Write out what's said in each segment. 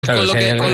Claro,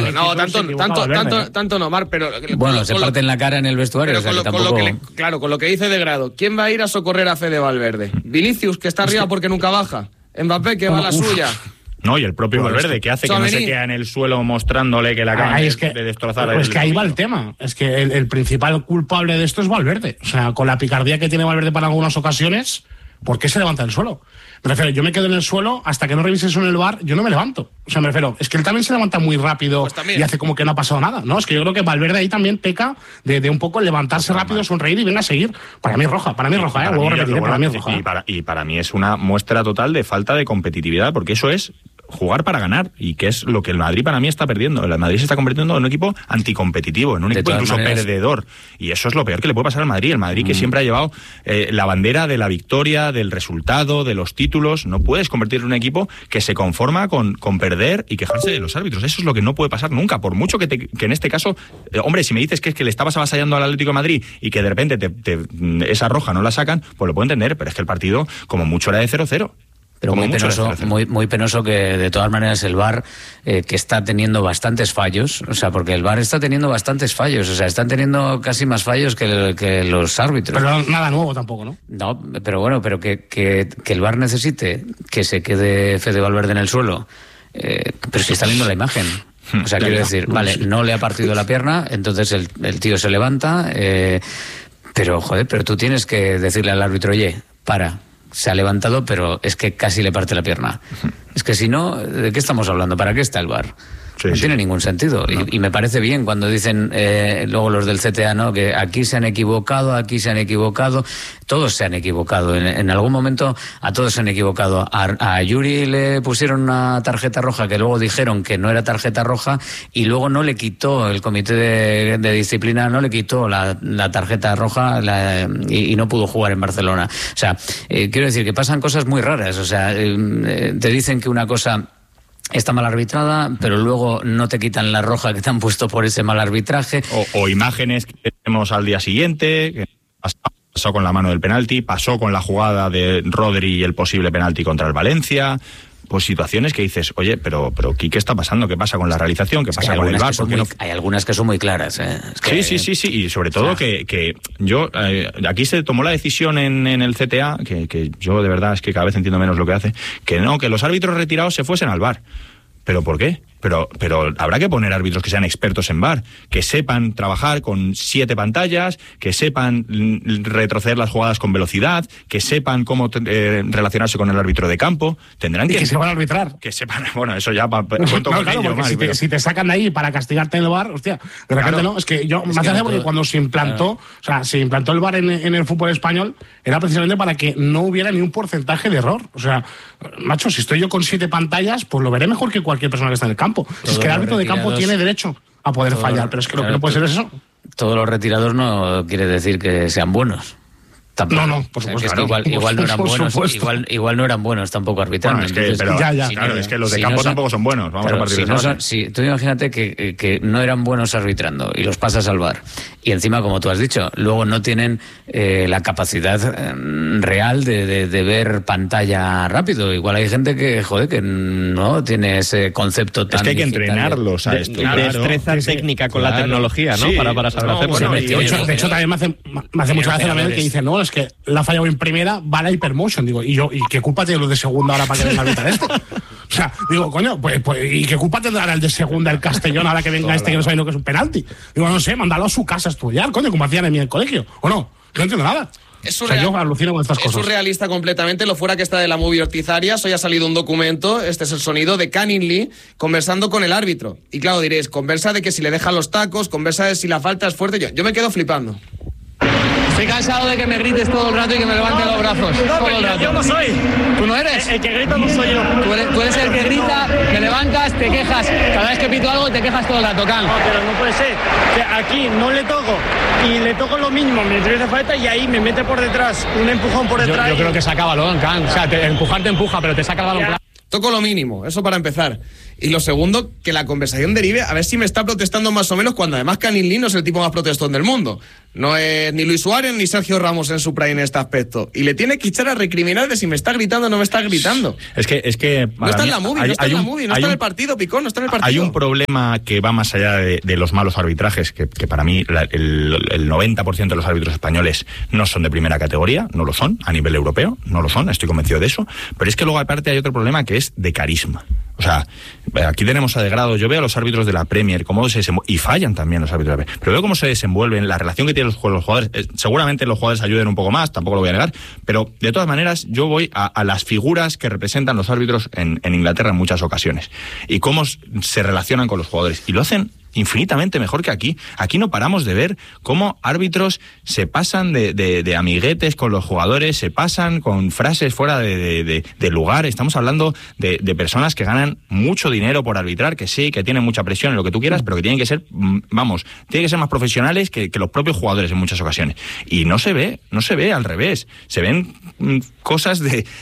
tanto no, Marc, pero... Bueno, se parten la cara en el vestuario, o sea, que tampoco... con lo que dice De Grado, ¿quién va a ir a socorrer a Fede Valverde? ¿Vinicius, que está arriba porque nunca baja? ¿Mbappé, que va a la suya? No, y el propio Valverde, que hace que no se queda en el suelo mostrándole que la acaban de destrozar. Pues que ahí va el tema. Es que el principal culpable de esto es Valverde. O sea, con la picardía que tiene Valverde para algunas ocasiones, ¿por qué se levanta del suelo? Me refiero, yo me quedo en el suelo hasta que no revise eso en el VAR, yo no me levanto. O sea, me refiero, es que él también se levanta muy rápido y hace como que no ha pasado nada, ¿no? Es que yo creo que Valverde ahí también peca de un poco levantarse rápido, sonreír y venga a seguir. Para mí es roja, luego repetiré, para mí es roja. Y para mí es una muestra total de falta de competitividad, porque eso es jugar para ganar, y que es lo que el Madrid para mí está perdiendo. El Madrid se está convirtiendo en un equipo anticompetitivo, en un equipo incluso perdedor, y eso es lo peor que le puede pasar al Madrid. El Madrid que siempre ha llevado la bandera de la victoria, del resultado, de los títulos. No puedes convertirte en un equipo que se conforma con perder y quejarse de los árbitros. Eso es lo que no puede pasar nunca, por mucho que en este caso, hombre, si me dices que es que le estabas avasallando al Atlético de Madrid y que de repente esa roja no la sacan, pues lo puedo entender, pero es que el partido como mucho era de 0-0. Pero muy penoso que de todas maneras el VAR, que está teniendo bastantes fallos, o sea, porque el VAR está teniendo bastantes fallos, o sea, están teniendo casi más fallos que los árbitros. Pero nada nuevo tampoco, ¿no? No, pero bueno, pero que el VAR necesite que se quede Fede Valverde en el suelo, pero si está viendo la imagen. O sea, quiero decir, vale, no le ha partido la pierna, entonces el tío se levanta, pero joder, pero tú tienes que decirle al árbitro, oye, para... Se ha levantado, pero es que casi le parte la pierna. Es que si no, ¿de qué estamos hablando? ¿Para qué está el VAR? No tiene ningún sentido. No. Y me parece bien cuando dicen luego los del CTA, ¿no? Que aquí se han equivocado, todos se han equivocado. En algún momento a todos se han equivocado. A Yuri le pusieron una tarjeta roja que luego dijeron que no era tarjeta roja y luego no le quitó el comité de disciplina, no le quitó la tarjeta roja y no pudo jugar en Barcelona. O sea, quiero decir que pasan cosas muy raras. O sea, te dicen que una cosa está mal arbitrada, pero luego no te quitan la roja que te han puesto por ese mal arbitraje. O imágenes que tenemos al día siguiente, que pasó con la mano del penalti, pasó con la jugada de Rodri y el posible penalti contra el Valencia. Pues situaciones que dices, oye, pero ¿qué está pasando? ¿Qué pasa con la realización? ¿Qué pasa con el VAR? Hay algunas que son muy claras. Sí. Y sobre todo que yo... aquí se tomó la decisión en el CTA, que yo de verdad es que cada vez entiendo menos lo que hace, que los árbitros retirados se fuesen al VAR. ¿Pero por qué? Pero habrá que poner árbitros que sean expertos en VAR, que sepan trabajar con 7 pantallas, que sepan retroceder las jugadas con velocidad, que sepan cómo relacionarse con el árbitro de campo. Tendrán que sepan arbitrar. Que sepan, bueno, eso ya cuento con ello, porque si te sacan de ahí para castigarte en el VAR, hostia, de repente no. Es que yo me hace gracia porque cuando se implantó, se implantó el VAR en el fútbol español, era precisamente para que no hubiera ni un porcentaje de error. O sea, macho, si estoy yo con 7 pantallas, pues lo veré mejor que cualquier persona que está en el campo. Es que el árbitro de campo tiene derecho a poder fallar, pero es que lo que no puede ser es eso. Todos los retirados no quiere decir que sean buenos. Tampoco. No, por supuesto. Es que igual no eran buenos, igual no eran buenos tampoco arbitrando. Es que los de campo tampoco son buenos. Vamos a partir de eso. Tú imagínate que no eran buenos arbitrando y los pasas al VAR. Y encima, como tú has dicho, luego no tienen la capacidad real de ver pantalla rápido. Igual hay gente que no tiene ese concepto tan... Es que hay que entrenarlos a esto. Destreza técnica con la tecnología, ¿no? Para saber hacerlo. De hecho, también me hace mucha gracia la vez que dicen, no, es que la ha fallado en primera, va la Hypermotion. Digo, ¿y qué culpa tiene los de segunda ahora para que venga a arbitrar esto? O sea, digo, coño, pues ¿y qué culpa tendrá el de segunda, el Castellón, ahora que venga que no sabe lo que es un penalti? Digo, no sé, mándalo a su casa a estudiar, coño, como hacían en el colegio. ¿O no? No entiendo nada. Yo alucino con estas cosas. Es surrealista completamente, lo fuera que está de la movie Ortiz Arias. Hoy ha salido un documento, este es el sonido de Canning Lee conversando con el árbitro. Y claro, diréis, conversa de que si le dejan los tacos, conversa de si la falta es fuerte. Yo me quedo flipando. Estoy cansado de que me grites todo el rato y que me levante los brazos. Todo el rato. Yo no soy. ¿Tú no eres? El que grita no soy yo. Tú eres el que grita, te levantas, te quejas. Cada vez que pito algo te quejas todo el rato, Can. No, pero no puede ser. Que aquí no le toco y le toco lo mínimo mientras hace falta y ahí me mete por detrás, un empujón por detrás. Yo creo que saca balón, Can. O sea, empujar te empuja, pero te saca el balón. Toco lo mínimo, eso para empezar. Y lo segundo, que la conversación derive a ver si me está protestando más o menos, cuando además Canning Lee no es el tipo más protestón del mundo. No es ni Luis Suárez ni Sergio Ramos en su prime en este aspecto. Y le tiene que echar a recriminar de si me está gritando o no me está gritando. Es que no está en la movie, no está en el partido, Picón, no está en el partido. Hay un problema que va más allá de los malos arbitrajes, que para mí el 90% de los árbitros españoles no son de primera categoría, no lo son, a nivel europeo, no lo son, estoy convencido de eso. Pero es que luego aparte hay otro problema que es de carisma. O sea, aquí tenemos a degrado. Yo veo a los árbitros de la Premier, cómo se desenvuelven, y fallan también los árbitros de la Premier, pero veo cómo se desenvuelven, la relación que tienen los jugadores. Seguramente los jugadores ayuden un poco más, tampoco lo voy a negar, pero de todas maneras yo voy a las figuras que representan los árbitros en Inglaterra en muchas ocasiones, y cómo se relacionan con los jugadores, y lo hacen infinitamente mejor que aquí. Aquí no paramos de ver cómo árbitros se pasan de amiguetes con los jugadores, se pasan con frases fuera de lugar. Estamos hablando de personas que ganan mucho dinero por arbitrar, que sí, que tienen mucha presión en lo que tú quieras, pero que tienen que ser, tienen que ser más profesionales que los propios jugadores en muchas ocasiones. Y no se ve al revés. Se ven cosas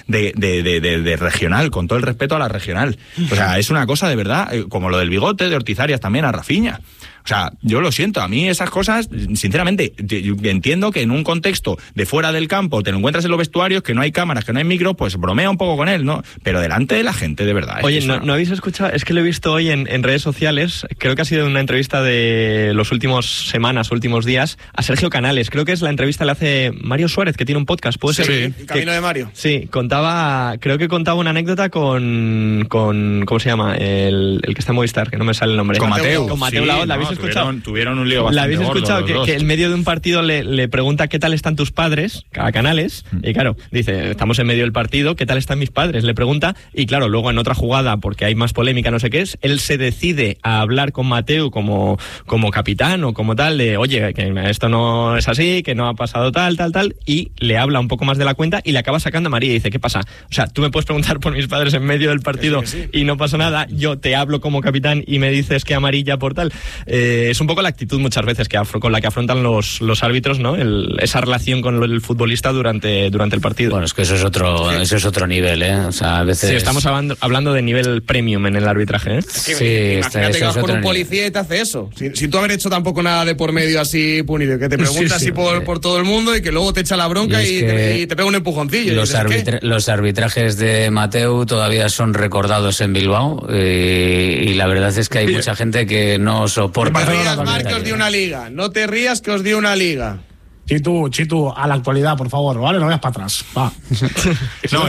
de regional, con todo el respeto a la regional. O sea, es una cosa de verdad, como lo del bigote de Ortiz Arias también a Rafinha. O sea, yo lo siento, a mí esas cosas, sinceramente, entiendo que en un contexto de fuera del campo te lo encuentras en los vestuarios, que no hay cámaras, que no hay micro, pues bromea un poco con él, ¿no? Pero delante de la gente, de verdad. Oye, ¿no habéis escuchado? Es que lo he visto hoy en redes sociales, creo que ha sido una entrevista de los últimos semanas, últimos días, a Sergio Canales. Creo que es la entrevista que le hace Mario Suárez, que tiene un podcast, ¿puede ser? Sí, el camino de Mario. Sí, creo que contaba una anécdota con ¿cómo se llama? El que está en Movistar, que no me sale el nombre. Con Mateu. Con Mateu Laoz, ¿la habéis escuchado? Tuvieron un lío bastante. ¿La habéis escuchado? Gordo, que en medio de un partido le pregunta qué tal están tus padres a Canales, y claro, dice, estamos en medio del partido, ¿qué tal están mis padres? Le pregunta, y claro, luego en otra jugada, porque hay más polémica, no sé qué es, él se decide a hablar con Mateu como capitán o como tal, de oye, que esto no es así, que no ha pasado tal, y le habla un poco más de la cuenta y le acaba sacando a María y dice, ¿qué pasa? O sea, tú me puedes preguntar por mis padres en medio del partido y no pasa nada, yo te hablo como capitán y me dices que amarilla por tal. Es un poco la actitud muchas veces con la que afrontan los árbitros, ¿no? Esa relación con el futbolista durante el partido. Bueno, es que eso es otro nivel, ¿eh? O sea, a veces... Sí, estamos hablando de nivel premium en el arbitraje, ¿eh? Imagínate que vas con un policía y te hace eso. Sin tú haber hecho tampoco nada de por medio así punido, que te pregunta así por todo el mundo y que luego te echa la bronca y te pega un empujoncillo. Los arbitrajes de Mateu todavía son recordados en Bilbao, y la verdad es que hay mucha gente que no soporta. No te rías, Marc, que os dio una liga. No te rías, que os dio una liga. Chitu, a la actualidad, por favor, ¿vale? No vayas para atrás. Va. No,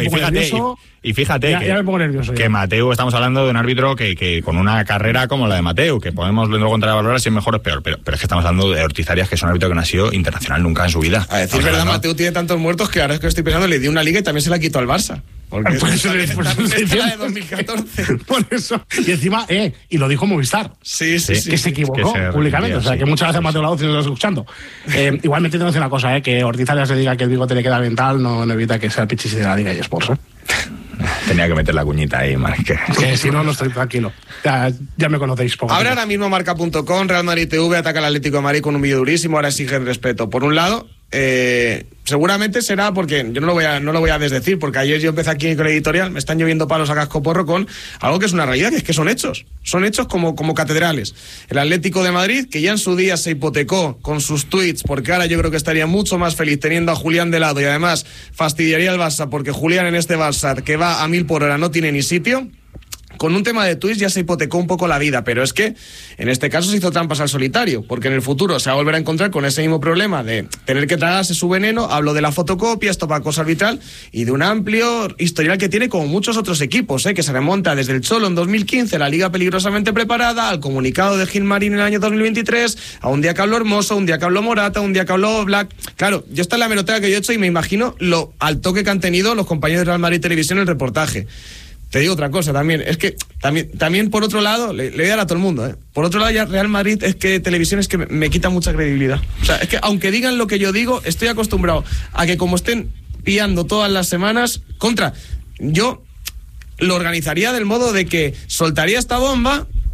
y fíjate ya me pongo nervioso, que Mateu, estamos hablando de un árbitro que con una carrera como la de Mateu, que podemos luego contravalorar si es mejor o peor, pero es que estamos hablando de Ortiz Arias, que es un árbitro que no ha sido internacional nunca en su vida. A decir verdad, Mateu tiene tantos muertos que ahora es que estoy pensando, le dio una liga y también se la quitó al Barça. Porque por eso la de 2014. Por eso. Y encima, y lo dijo Movistar. Sí. Que se equivocó públicamente. O sea, que muchas veces Mateo Laoz, si no lo estás escuchando. Igualmente tengo que decir una cosa, que Ortiz Arias le diga que el bigote le queda bien tal, no evita que sea el pichis de la Liga y Sports, Tenía que meter la cuñita ahí, Marc. Que si no, no estoy tranquilo. Ya me conocéis poco. Ahora mismo Marca.com, Real Madrid TV ataca al Atlético de Madrid con un vídeo durísimo, ahora exige el respeto. Por un lado, seguramente será porque yo no lo voy a desdecir, porque ayer yo empecé aquí con el editorial, me están lloviendo palos a cascoporro con algo que es una realidad, que es que son hechos como catedrales. El Atlético de Madrid, que ya en su día se hipotecó con sus tweets, porque ahora yo creo que estaría mucho más feliz teniendo a Julián de lado, y además fastidiaría al Barça, porque Julián en este Barça que va a 1000 por hora no tiene ni sitio. Con un tema de tweets ya se hipotecó un poco la vida, pero es que en este caso se hizo trampas al solitario, porque en el futuro se va a volver a encontrar con ese mismo problema de tener que tragarse su veneno. Hablo de la fotocopia, esto para cosa arbitral, y de un amplio historial que tiene como muchos otros equipos, que se remonta desde el Cholo en 2015, la Liga peligrosamente preparada, al comunicado de Gilmarín en el año 2023, a un día que habló Hermoso, un día que habló Morata, un día que habló Black. Claro, yo esta es la hemeroteca que yo he hecho y me imagino lo al toque que han tenido los compañeros de Real Madrid Televisión en el reportaje. Te digo otra cosa también, es que también por otro lado, le voy a dar a todo el mundo, por otro lado ya Real Madrid es que televisión es que me quita mucha credibilidad. O sea, es que aunque digan lo que yo digo, estoy acostumbrado a que como estén pillando todas las semanas, yo lo organizaría del modo de que soltaría esta bomba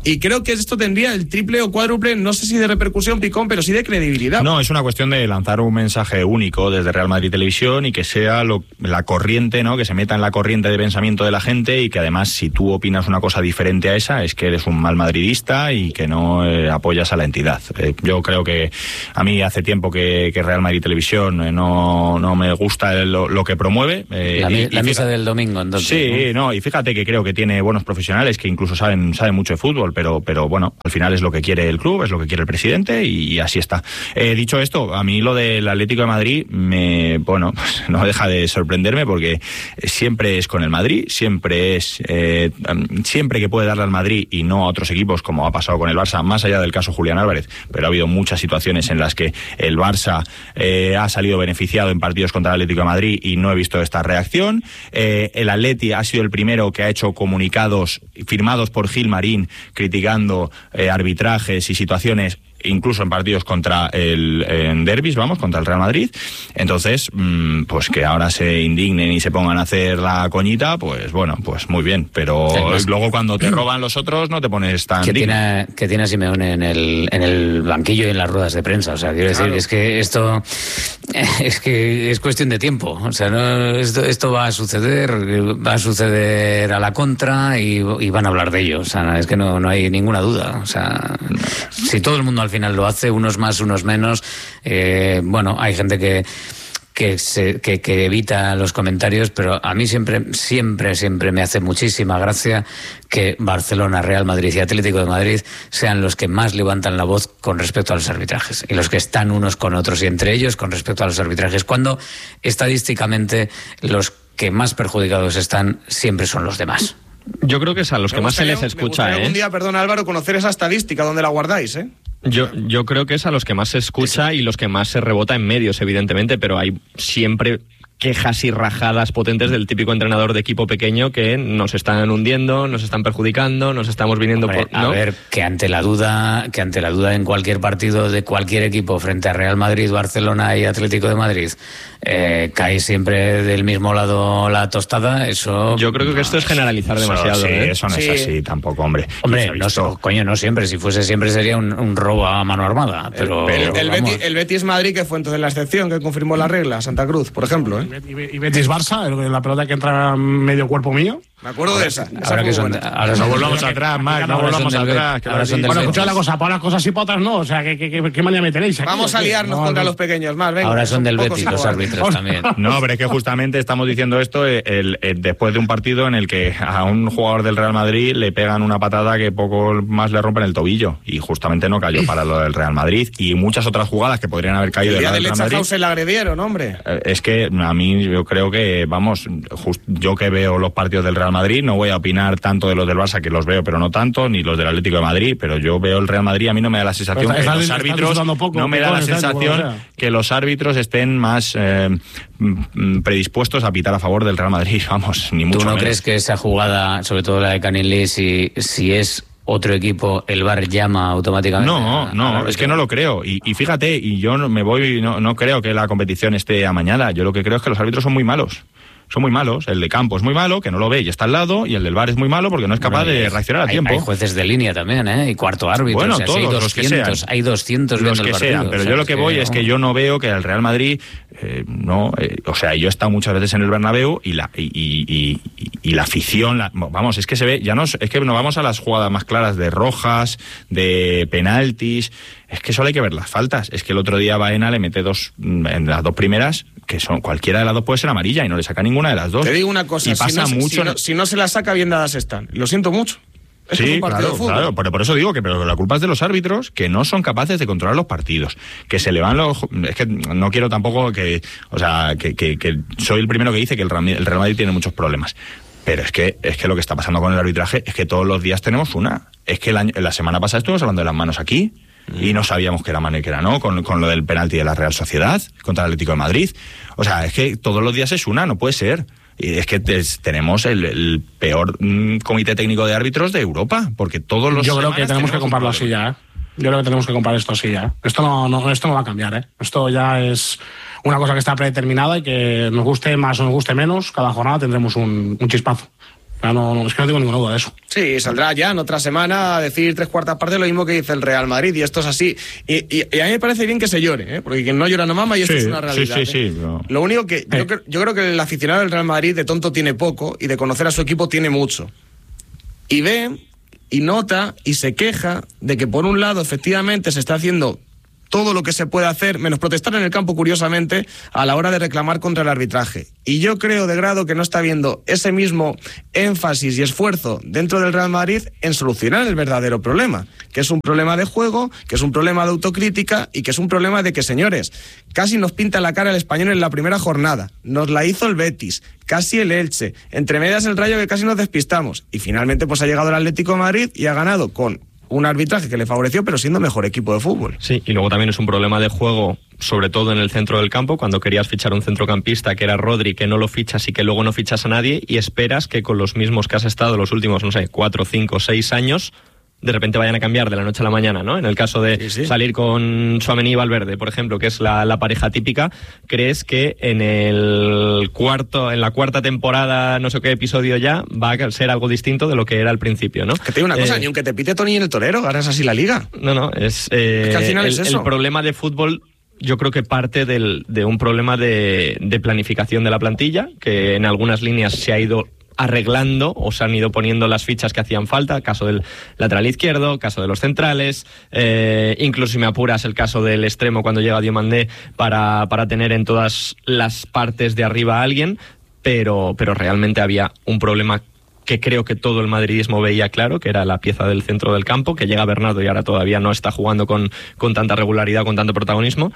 Y creo que esto tendría el triple o cuádruple, no sé si de repercusión, Picón, pero sí de credibilidad. No, es una cuestión de lanzar un mensaje único desde Real Madrid Televisión y que sea la corriente, ¿no? Que se meta en la corriente de pensamiento de la gente y que además, si tú opinas una cosa diferente a esa, es que eres un mal madridista y que no apoyas a la entidad. Yo creo que a mí hace tiempo que Real Madrid Televisión no me gusta lo que promueve. La misa del domingo, entonces. Sí, ¿no? Y fíjate que creo que tiene buenos profesionales que incluso saben mucho de fútbol, pero bueno, al final es lo que quiere el club, es lo que quiere el presidente y así está. Dicho esto, a mí lo del Atlético de Madrid pues no deja de sorprenderme porque siempre es con el Madrid, siempre que puede darle al Madrid y no a otros equipos, como ha pasado con el Barça, más allá del caso Julián Álvarez, pero ha habido muchas situaciones en las que el Barça ha salido beneficiado en partidos contra el Atlético de Madrid y no he visto esta reacción. El Atleti ha sido el primero que ha hecho comunicados firmados por Gil Marín criticando arbitrajes y situaciones incluso en partidos en derbis, contra el Real Madrid. Entonces, pues que ahora se indignen y se pongan a hacer la coñita, pues bueno, pues muy bien, pero luego cuando te roban los otros no te pones tan digno. Que tiene a Simeone en el banquillo y en las ruedas de prensa, o sea, quiero decir, es que esto es cuestión de tiempo, o sea, esto va a suceder a la contra y van a hablar de ello, o sea, es que no hay ninguna duda, o sea, si todo el mundo al final lo hace, unos más, unos menos, hay gente que evita los comentarios, pero a mí siempre me hace muchísima gracia que Barcelona, Real Madrid y Atlético de Madrid sean los que más levantan la voz con respecto a los arbitrajes y los que están unos con otros y entre ellos con respecto a los arbitrajes, cuando estadísticamente los que más perjudicados están siempre son los demás. Yo creo que es a los que más se les escucha. Me algún día, perdón Álvaro, conocer esa estadística, ¿dónde la guardáis? Yo creo que es a los que más se escucha y los que más se rebota en medios, evidentemente, pero hay siempre quejas y rajadas potentes del típico entrenador de equipo pequeño que nos están hundiendo, nos están perjudicando, nos estamos viniendo ¿no? A ver, que ante la duda en cualquier partido de cualquier equipo frente a Real Madrid, Barcelona y Atlético de Madrid cae siempre del mismo lado la tostada, eso... Yo creo que esto es generalizar demasiado. Eso no es así tampoco, hombre. Hombre, no siempre, si fuese siempre sería un robo a mano armada, pero... El Betis Madrid, que fue entonces la excepción, que confirmó la regla, Santa Cruz, por ejemplo, Y Betis Barça, la pelota que entra medio cuerpo mío. Me acuerdo de esa. Ahora que son, ahora no volvamos atrás, Marc, no volvamos atrás. Bueno, escuchad la cosa, para unas cosas y para otras no. O sea, ¿qué manía me tenéis aquí? Vamos a liarnos contra los pequeños, más. Venga, ahora son del Betis los árbitros también. No, pero es que justamente estamos diciendo esto después de un partido en el que a un jugador del Real Madrid le pegan una patada que poco más le rompen el tobillo. Y justamente no cayó para lo del Real Madrid. Y muchas otras jugadas que podrían haber caído del Real Madrid. Se le agredieron, hombre. Es que a mí yo creo que, yo que veo los partidos del Real Madrid, no voy a opinar tanto de los del Barça, que los veo pero no tanto, ni los del Atlético de Madrid, pero yo veo el Real Madrid, a mí no me da la sensación que los árbitros que los árbitros estén más predispuestos a pitar a favor del Real Madrid, ni mucho menos. ¿Tú no crees que esa jugada, sobre todo la de Canilly, si es otro equipo, el VAR llama automáticamente? No, es que no lo creo. Y fíjate, y yo no creo que la competición esté amañada. Yo lo que creo es que los árbitros son muy malos. Son muy malos. El de campo es muy malo, que no lo ve y está al lado, y el del VAR es muy malo porque no es capaz de reaccionar a tiempo. Hay jueces de línea también, y cuarto árbitro. Bueno, o sea, todos, hay 200, los que sean. Hay 200 los viendo que el partido. sean, pero yo lo que voy es que yo no veo que el Real Madrid, yo he estado muchas veces en el Bernabéu y la afición, es que se ve, es que no vamos a las jugadas más claras de rojas, de penaltis. Es que solo hay que ver las faltas. Es que el otro día Baena le mete en las dos primeras, que son cualquiera de las dos puede ser amarilla y no le saca ninguna de las dos. Te digo una cosa, y pasa mucho. Si no se la saca, bien dadas están. Lo siento mucho. Sí, claro, pero por eso digo pero la culpa es de los árbitros, que no son capaces de controlar los partidos, que se le van es que no quiero tampoco que soy el primero que dice que el Real Madrid tiene muchos problemas. Pero es que lo que está pasando con el arbitraje es que todos los días tenemos una. Es que la semana pasada estuvimos hablando de las manos aquí y no sabíamos que era mano y que era no, con lo del penalti de la Real Sociedad contra el Atlético de Madrid. O sea, es que todos los días es una, no puede ser. Y es que tenemos el peor comité técnico de árbitros de Europa, porque todos los... Yo creo que tenemos que comprarlo así ya, Yo creo que tenemos que comprar esto así ya. Esto no va a cambiar, Esto ya es una cosa que está predeterminada y que nos guste más o nos guste menos, cada jornada tendremos un chispazo. No, es que no tengo ninguna duda de eso. Sí, saldrá ya en otra semana a decir 3/4 partes lo mismo que dice el Real Madrid, y esto es así. Y a mí me parece bien que se llore, porque quien no llora no mama, y esto es una realidad. Sí. Lo único que yo creo que el aficionado del Real Madrid de tonto tiene poco, y de conocer a su equipo tiene mucho. Y ve, y nota, y se queja de que por un lado efectivamente se está haciendo todo lo que se puede hacer, menos protestar en el campo, curiosamente, a la hora de reclamar contra el arbitraje. Y yo creo, de grado, que no está viendo ese mismo énfasis y esfuerzo dentro del Real Madrid en solucionar el verdadero problema, que es un problema de juego, que es un problema de autocrítica y que es un problema de que, señores, casi nos pinta la cara el Español en la primera jornada, nos la hizo el Betis, casi el Elche, entre medias el Rayo, que casi nos despistamos, y finalmente pues ha llegado el Atlético de Madrid y ha ganado con un arbitraje que le favoreció, pero siendo mejor equipo de fútbol. Sí, y luego también es un problema de juego, sobre todo en el centro del campo, cuando querías fichar un centrocampista que era Rodri, que no lo fichas y que luego no fichas a nadie, y esperas que con los mismos que has estado los últimos, 4, 5, 6 años, de repente vayan a cambiar de la noche a la mañana, ¿no? En el caso de salir con Tchouaméni y Valverde, por ejemplo, que es la pareja típica, ¿crees que en la cuarta temporada, no sé qué episodio ya, va a ser algo distinto de lo que era al principio, ¿no? Que te digo una cosa, ni aunque te pite Toni en el Torero, ganas así la Liga. No, es que al final es eso. El problema de fútbol, yo creo que parte de un problema de planificación de la plantilla, que en algunas líneas se ha ido arreglando o se han ido poniendo las fichas que hacían falta, caso del lateral izquierdo, caso de los centrales, incluso si me apuras el caso del extremo cuando llega Diomandé para tener en todas las partes de arriba a alguien, pero realmente había un problema que creo que todo el madridismo veía claro, que era la pieza del centro del campo, que llega Bernardo y ahora todavía no está jugando con tanta regularidad, con tanto protagonismo,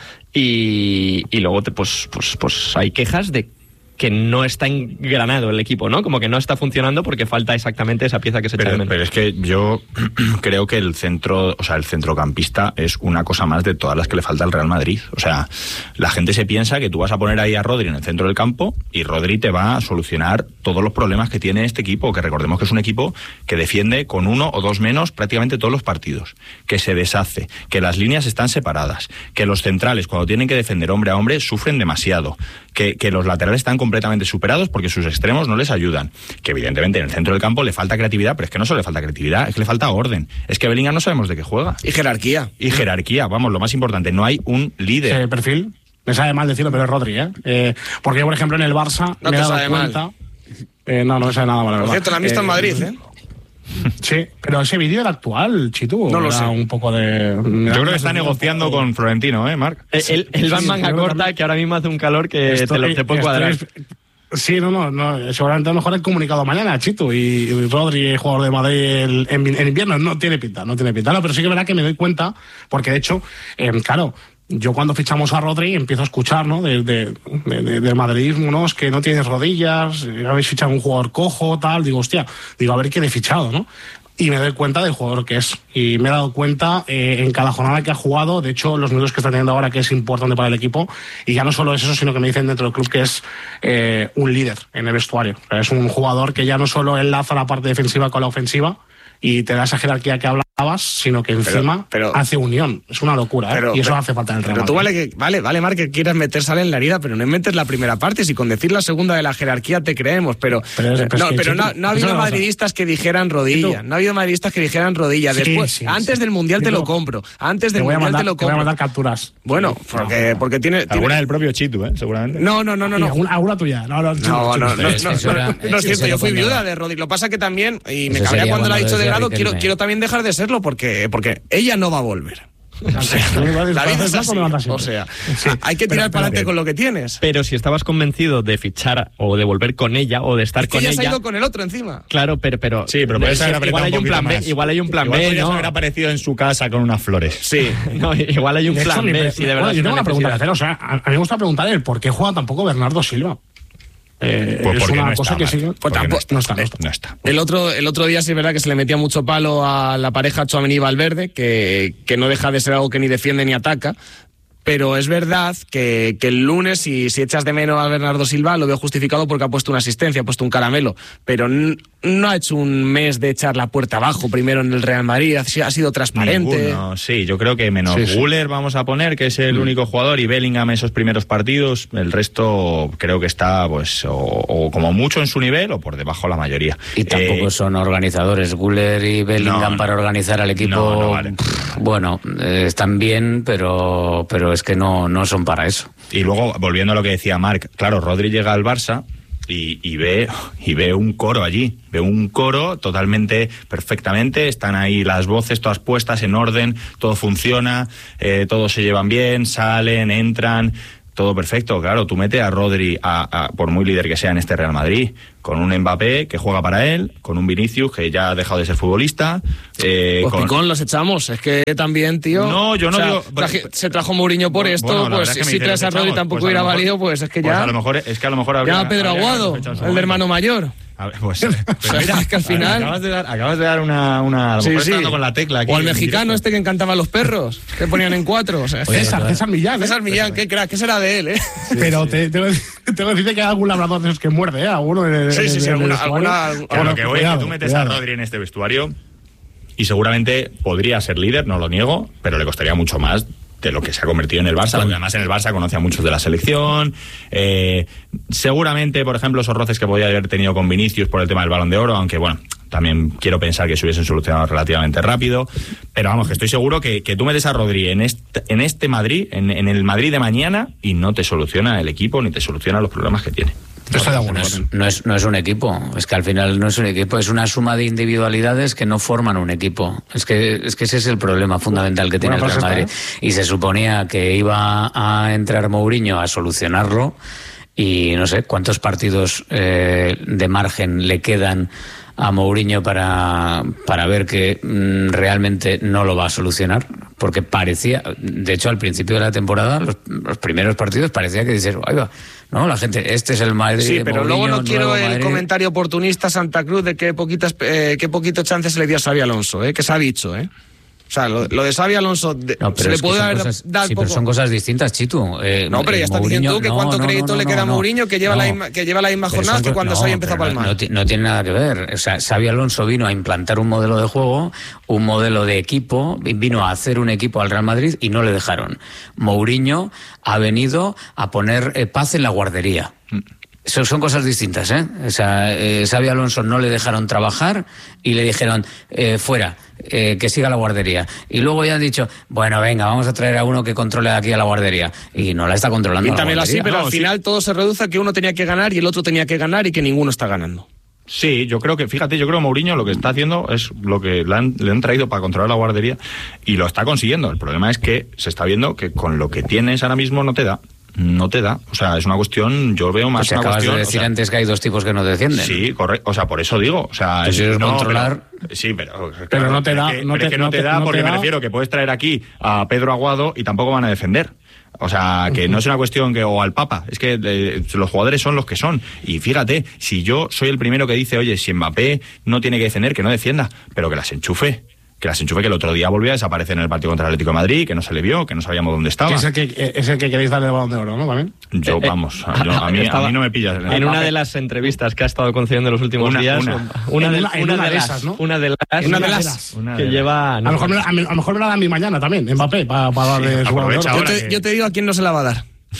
y luego pues hay quejas de que no está engranado el equipo, ¿no? Como que no está funcionando porque falta exactamente esa pieza que se echa de menos. Pero es que yo creo que el centrocampista es una cosa más de todas las que le falta al Real Madrid. O sea, la gente se piensa que tú vas a poner ahí a Rodri en el centro del campo y Rodri te va a solucionar todos los problemas que tiene este equipo, que recordemos que es un equipo que defiende con 1 o 2 menos prácticamente todos los partidos, que se deshace, que las líneas están separadas, que los centrales cuando tienen que defender hombre a hombre sufren demasiado, que los laterales están completamente superados porque sus extremos no les ayudan, que evidentemente en el centro del campo le falta creatividad, pero es que no solo le falta creatividad, es que le falta orden, es que Bellingham no sabemos de qué juega. Y jerarquía, vamos, lo más importante, no hay un líder. Ese perfil, me sabe mal decirlo, pero es Rodri, porque yo, por ejemplo, en el Barça no me he dado sabe cuenta... no me sabe nada mal, la verdad. Por cierto, la han visto en Madrid, Sí, pero ese vídeo era actual, Chitu. No lo sé. Un poco de... Yo creo que está negociando con Florentino, Marc. Él va en manga corta, que ahora mismo hace un calor que te puede cuadrar. Sí, no, seguramente a lo mejor el comunicado mañana, Chitu, y Rodri, jugador de Madrid en invierno, no tiene pinta, no, pero sí que es verdad que me doy cuenta, porque de hecho, claro, yo cuando fichamos a Rodri empiezo a escuchar, ¿no? Del madridismo, ¿no? Es que no tienes rodillas, habéis fichado un jugador cojo, tal, digo, a ver quién he fichado, ¿no? Y me doy cuenta del jugador que es. Y me he dado cuenta en cada jornada que ha jugado, de hecho, los minutos que está teniendo ahora, que es importante para el equipo. Y ya no solo es eso, sino que me dicen dentro del club que es un líder en el vestuario. Es un jugador que ya no solo enlaza la parte defensiva con la ofensiva y te da esa jerarquía que hablabas, sino que encima hace unión. Es una locura, y eso hace falta en el Real Madrid. Pero tú vale, Marc, que quieras meter sal en la herida, pero no inventes la primera parte. Si con decir la segunda de la jerarquía te creemos, pero no ha habido madridistas que dijeran rodilla. No ha habido madridistas que dijeran rodilla. Después, antes del Mundial te lo compro. Antes del Mundial te lo compro. Te voy a mandar capturas. Bueno, porque tiene... Alguna del propio Chitu, seguramente. No. Alguna tuya. No es cierto, yo fui viuda de Rodri. Lo pasa que también, y me cabrea cuando lo ha dicho de grado, quiero también dejar de serlo porque ella no va a volver. La vida es así. O sea, hay que tirar para adelante con lo que tienes. Pero si estabas convencido de fichar o de volver con ella o de estar con ella... se ha ido con el otro encima. Claro, pero sí, pero puedes haber igual hay un plan B. Igual hay un plan B, ¿no? Haber aparecido en su casa con unas flores. Sí. No, igual hay un plan B. Si de verdad yo tengo una pregunta que hacer. O sea, a mí me gusta preguntar el por qué juega tampoco Bernardo Silva. Pues es una cosa que sigue. No está. El otro día sí es verdad que se le metía mucho palo a la pareja Tchouaméni y Valverde, que no deja de ser algo que ni defiende ni ataca. pero es verdad que el lunes, si echas de menos a Bernardo Silva, lo veo justificado porque ha puesto una asistencia, ha puesto un caramelo, pero no ha hecho un mes de echar la puerta abajo primero en el Real Madrid, ha sido transparente. Ninguno, sí, yo creo que menos Güler vamos a poner, que es el único jugador, y Bellingham esos primeros partidos, el resto creo que está pues o como mucho en su nivel o por debajo la mayoría. Y tampoco son organizadores, Güler y Bellingham para organizar al equipo. No vale. Bueno, están bien, pero es que no son para eso. Y luego, volviendo a lo que decía Marc, claro, Rodri llega al Barça y ve un coro allí, ve un coro totalmente, perfectamente, están ahí las voces todas puestas en orden, todo funciona, todos se llevan bien, salen, entran, todo perfecto. Claro, tú metes a Rodri, por muy líder que sea en este Real Madrid, con un Mbappé que juega para él, con un Vinicius que ya ha dejado de ser futbolista. Pues Picón, los echamos. Es que también, tío. No, yo no digo. Se trajo Mourinho por esto, pues si traes a Rodri tampoco hubiera valido, pues es que ya. Pues a lo mejor habría. Ya Pedro Aguado, el hermano mayor. Pues mira, es que al final acabas de dar una a lo mejor está dando con la tecla aquí, o al mexicano este que encantaba a los perros, que ponían en 4, o sea, César Millán, César Millán, qué crack, ¿qué será de él, pero te decir que hay algún labrador de esos que muerde, alguno alguna lo que voy es que tú metes a Rodri en este vestuario y seguramente podría ser líder, no lo niego, pero le costaría mucho más de lo que se ha convertido en el Barça, porque además en el Barça conoce a muchos de la selección, seguramente, por ejemplo, esos roces que podía haber tenido con Vinicius por el tema del Balón de Oro, aunque bueno, también quiero pensar que se hubiesen solucionado relativamente rápido, pero vamos, que estoy seguro que tú metes a Rodri en este Madrid, en el Madrid de mañana, y no te soluciona el equipo, ni te soluciona los problemas que tiene. No es un equipo, es que al final no es un equipo, es una suma de individualidades que no forman un equipo. Es que ese es el problema fundamental que tiene el Real Madrid. Y se suponía que iba a entrar Mourinho a solucionarlo, y no sé cuántos partidos de margen le quedan a Mourinho para ver que realmente no lo va a solucionar, porque parecía, de hecho al principio de la temporada, los primeros partidos parecía que dices, ahí va, no, la gente, este es el Madrid. Sí, pero Mourinho, luego no quiero el Madrid. comentario oportunista Santa Cruz de qué poquito chance se le dio a Xabi Alonso, que se ha dicho, O sea, lo de Xabi Alonso se le puede haber dado poco. Pero son cosas distintas, Chitu. No, pero ya estás diciendo tú que cuánto crédito le queda a Mourinho, que lleva la misma jornada que cuando Xabi empezó a palmar. No tiene nada que ver. O sea, Xabi Alonso vino a implantar un modelo de juego, un modelo de equipo, vino a hacer un equipo al Real Madrid y no le dejaron. Mourinho ha venido a poner paz en la guardería. Son cosas distintas, O sea, Xabi Alonso no le dejaron trabajar y le dijeron, fuera, que siga la guardería. Y luego ya han dicho, bueno, venga, vamos a traer a uno que controle aquí a la guardería. Y no la está controlando. Y también así, pero al final todo se reduce a que uno tenía que ganar y el otro tenía que ganar y que ninguno está ganando. Sí, yo creo que Mourinho lo que está haciendo es lo que le han traído para controlar la guardería y lo está consiguiendo. El problema es que se está viendo que con lo que tienes ahora mismo no te da. O sea, es una cuestión, yo veo más una cuestión... Acabas de decir antes que hay dos tipos que no defienden. Sí, correcto, o sea, por eso digo, o sea... Pues es controlar... Sí, pero no te da... Porque me refiero que puedes traer aquí a Pedro Aguado y tampoco van a defender. O sea, que no es una cuestión que... O al Papa, es que los jugadores son los que son. Y fíjate, si yo soy el primero que dice, oye, si Mbappé no tiene que defender, que no defienda, pero que las enchufe. Que el otro día volvió a desaparecer en el partido contra el Atlético de Madrid, que no se le vio, que no sabíamos dónde estaba. Es el que queréis darle el Balón de Oro, ¿no? ¿También? A mí no me pillas. En una de las entrevistas que ha estado concediendo en los últimos días, una de esas, ¿no? Una de las que lleva... A lo mejor me la dan mi mañana también, Mbappé, para darle su Balón de Oro. Yo te digo a quién no se la va a dar.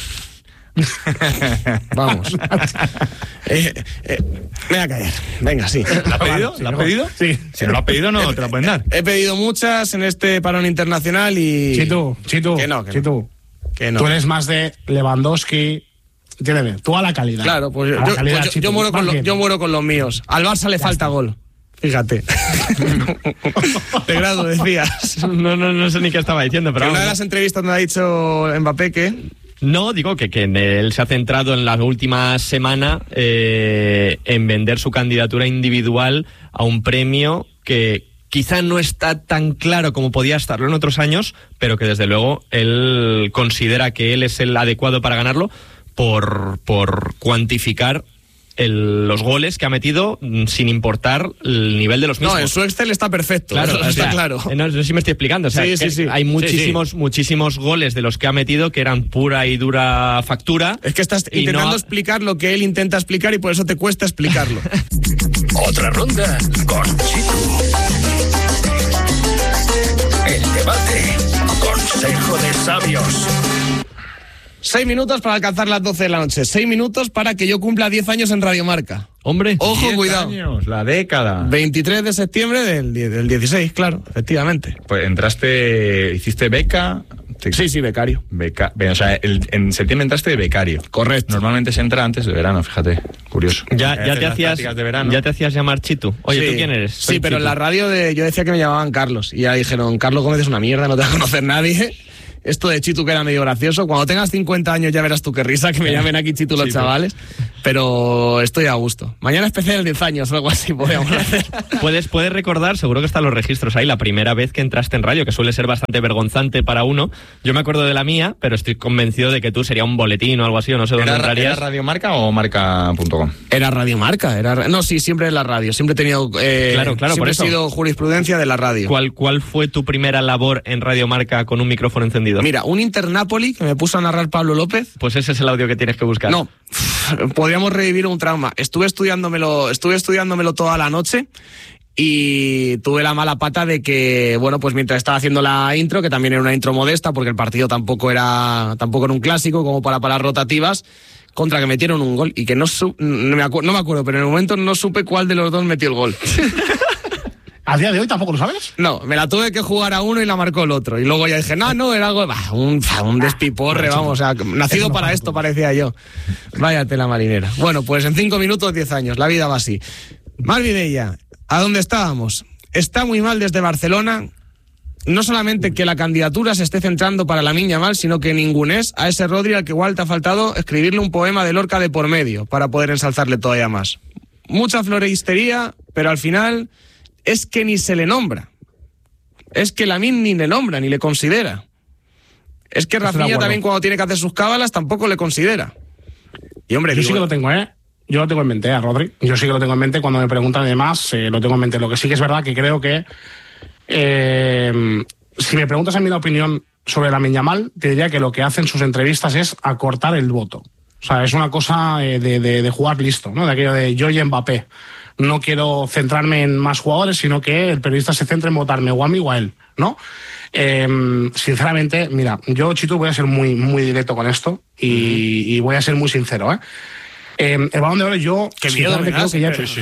Vamos. Me voy a caer. Venga, sí. ¿La has pedido? ¿La has pedido? Sí. Si no la has pedido, no te la pueden dar. He pedido muchas en este parón internacional y... Chitu. Que no. Tú eres más de Lewandowski. Entiéndeme, tú a la calidad. Claro, pues yo muero con los míos. Al Barça le falta gol. Fíjate. De grado, decías. No sé ni qué estaba diciendo, pero... En una de las entrevistas me ha dicho Mbappé que... No, digo que él se ha centrado en la última semana en vender su candidatura individual a un premio que quizá no está tan claro como podía estarlo en otros años, pero que desde luego él considera que él es el adecuado para ganarlo por cuantificar los goles que ha metido sin importar el nivel de los mismos. No, en su Excel está perfecto. Claro, está claro. No sé si me estoy explicando. O sea, sí. hay muchísimos goles de los que ha metido que eran pura y dura factura. Es que estás intentando explicar lo que él intenta explicar y por eso te cuesta explicarlo. Otra ronda con Chitu. El debate. Consejo de sabios. 6 minutos para alcanzar las 12 de la noche. 6 minutos para que yo cumpla 10 años en Radio Marca. Hombre, ojo, 10 cuidado. años, la década. 23 de septiembre del 16, claro, efectivamente. Pues hiciste beca. Sí, becario. O sea, en septiembre entraste de becario. Correcto. Normalmente se entra antes de verano, fíjate. Curioso. Ya te hacías llamar Chitu. Oye, sí. ¿tú quién eres? Sí, pero en la radio yo decía que me llamaban Carlos. Y ya dijeron, Carlos Gómez es una mierda, no te va a conocer nadie. Esto de Chitu que era medio gracioso. Cuando tengas 50 años ya verás tú qué risa que me llamen aquí Chitu los chavales. Pero estoy a gusto. Mañana especial 10 años o algo así podríamos hacer. Puedes recordar, seguro que están los registros ahí, la primera vez que entraste en radio, que suele ser bastante vergonzante para uno. Yo me acuerdo de la mía, pero estoy convencido de que tú sería un boletín o algo así, o no sé dónde entrarías. ¿Era Radio Marca o Marca.com? Era Radio Marca. No, sí, siempre en la radio. Siempre he tenido... claro, siempre por eso. he sido jurisprudencia de la radio. ¿Cuál fue tu primera labor en Radio Marca con un micrófono encendido? Mira, un Inter-Napoli que me puso a narrar Pablo López. Pues ese es el audio que tienes que buscar. No, podríamos revivir un trauma. Estuve estudiándomelo toda la noche y tuve la mala pata de que, bueno, pues mientras estaba haciendo la intro, que también era una intro modesta, porque el partido tampoco era un clásico como para las rotativas, contra que metieron un gol y que no me acuerdo, pero en el momento no supe cuál de los dos metió el gol. ¿A día de hoy tampoco lo sabes? No, me la tuve que jugar a uno y la marcó el otro. Y luego ya dije, no, era algo... un despiporre, vamos, o sea, nacido para esto parecía yo. Vaya tela marinera. Bueno, pues en 5 minutos, 10 años, la vida va así. Mar Vidella, ¿a dónde estábamos? Está muy mal desde Barcelona, no solamente que la candidatura se esté centrando para Lamine Yamal, sino que ningunés a ese Rodri al que igual te ha faltado escribirle un poema de Lorca de por medio para poder ensalzarle todavía más. Mucha floristería, pero al final... es que ni se le nombra. Es que Lamine ni le nombra, ni le considera. Es que Rafinha también cuando tiene que hacer sus cábalas tampoco le considera. Y hombre, yo sí que lo tengo, Yo lo tengo en mente, a Rodri. Yo sí que lo tengo en mente. Cuando me preguntan de más, lo tengo en mente. Lo que sí que es verdad que creo que si me preguntas a mí la opinión sobre Lamine Yamal, te diría que lo que hace en sus entrevistas es acortar el voto. O sea, es una cosa de jugar listo, ¿no? De aquello de yo y Mbappé. No quiero centrarme en más jugadores, sino que el periodista se centre en votarme o a mí o a él, ¿no? Sinceramente, mira, yo, Chitu, voy a ser muy, muy directo con esto y voy a ser muy sincero, el Balón de Oro yo... Qué miedo me das. Creo que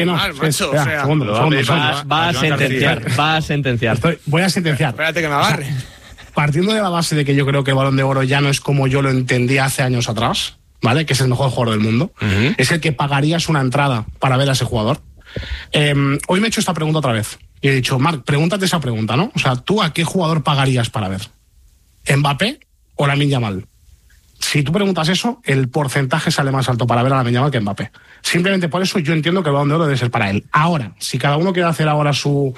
Va a sentenciar. Voy a sentenciar. Espérate que me agarre. O sea, partiendo de la base de que yo creo que el Balón de Oro ya no es como yo lo entendía hace años atrás, ¿vale? Que es el mejor jugador del mundo. Es el que pagarías una entrada para ver a ese jugador. Hoy me he hecho esta pregunta otra vez. Y he dicho, Marc, pregúntate esa pregunta, ¿no? O sea, ¿tú a qué jugador pagarías para ver? ¿Mbappé o Lamine Yamal? Si tú preguntas eso, el porcentaje sale más alto para ver a Lamine Yamal que Mbappé. Simplemente por eso yo entiendo que el Balón de Oro debe ser para él. Ahora, si cada uno quiere hacer ahora su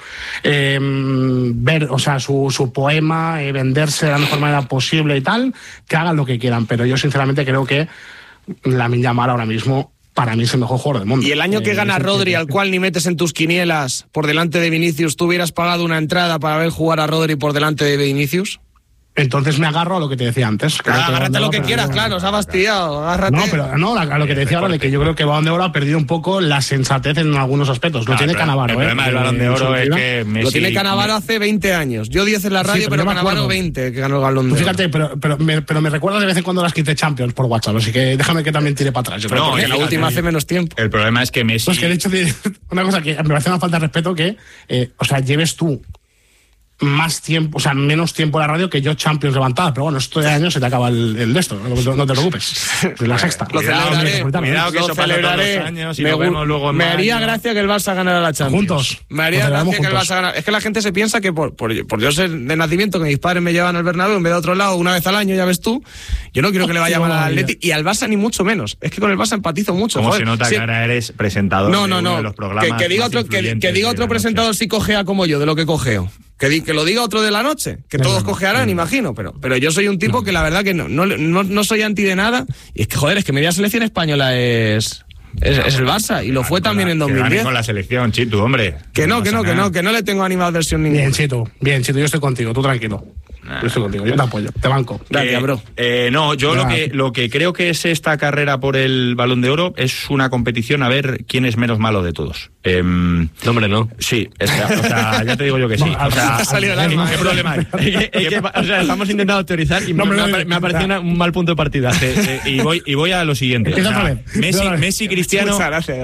poema, venderse de la mejor manera posible y tal, que hagan lo que quieran. Pero yo sinceramente creo que Lamine Yamal ahora mismo para mí es el mejor jugador del mundo. Y el año que gana Rodri, al cual ni metes en tus quinielas por delante de Vinicius, ¿tú hubieras pagado una entrada para ver jugar a Rodri por delante de Vinicius? Entonces me agarro a lo que te decía antes. Agárrate lo que quieras, claro, se ha fastidiado, agárrate. No, pero no, a lo que te decía ahora de que yo creo que el Balón de Oro ha perdido un poco la sensatez en algunos aspectos. Lo tiene Cannavaro, El problema del Balón de Oro es que Messi... Lo tiene Cannavaro hace 20 años. Yo 10 en la radio, pero Cannavaro 20 que ganó el Balón de Oro. Fíjate, pero me recuerda de vez en cuando las 15 Champions por WhatsApp, así que déjame que también tire para atrás. No, la última hace menos tiempo. El problema es que Messi... Pues que de hecho, una cosa que me parece una falta de respeto que, lleves tú más tiempo, o sea, menos tiempo en la radio que yo Champions levantada, pero bueno, esto de año se te acaba el de esto, no te preocupes. Es la sexta. Lo celebraré, que eso pasa todos los años y lo vemos luego en me haría gracia que el Barça ganara la Champions. Juntos. Me haría gracia que el Barça ganara. Es que la gente se piensa que por yo ser de nacimiento, que mis padres me llevan al Bernabéu en vez de a otro lado una vez al año, ya ves tú, yo no quiero que le vaya mal al Atleti y al Barça ni mucho menos. Es que con el Barça empatizo mucho. Como se nota que ahora eres presentador de uno de los programas que diga otro presentador si cojea como yo, de lo que cojeo. Que lo diga otro de la noche, que todos cojearán, imagino, pero yo soy un tipo que la verdad que no soy anti de nada, y es que, joder, es que media selección española es Es el Barça, y lo fue también en 2010. Con la selección, Chitu, hombre. Que no le tengo animadversión ninguna. Bien, Chitu, yo estoy contigo, tú tranquilo. Yo estoy contigo, yo te apoyo, te banco. Gracias, bro. No, yo lo que creo que es esta carrera por el Balón de Oro es una competición a ver quién es menos malo de todos. No, hombre, no. Sí, o sea, ya te digo yo que sí. O sea, ¿qué problema hay? O sea, estamos intentando teorizar y me ha parecido un mal punto de partida. Y voy a lo siguiente. O sea, Messi, Cristiano